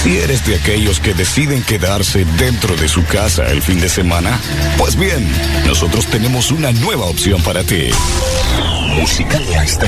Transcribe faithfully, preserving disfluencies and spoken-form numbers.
Si eres de aquellos que deciden quedarse dentro de su casa el fin de semana, pues bien, nosotros tenemos una nueva opción para ti. Música